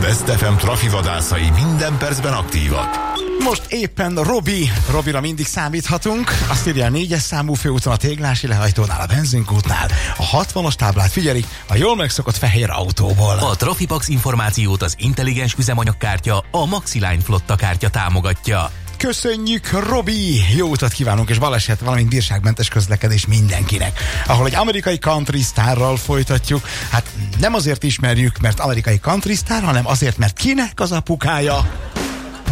Best FM trafivadászai minden percben aktívak. Most éppen Robira mindig számíthatunk. Azt írja a 4-es számú főúton, a Téglási lehajtónál, a benzinkútnál. A 60-as táblát figyelik a jól megszokott fehér autóból. A Trafipax információt az intelligens üzemanyagkártya, a Maxiline flotta kártya támogatja. Köszönjük, Robi! Jó utat kívánunk, és baleset, valamint bírságmentes közlekedés mindenkinek. Ahol egy amerikai country sztárral folytatjuk. Hát nem azért ismerjük, mert amerikai country sztár, hanem azért, mert kinek az apukája?